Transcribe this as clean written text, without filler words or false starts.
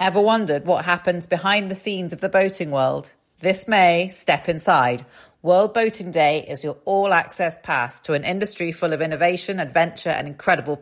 Ever wondered what happens behind the scenes of the boating world? This May, step inside. World Boating Day is your all-access pass to an industry full of innovation, adventure, and incredible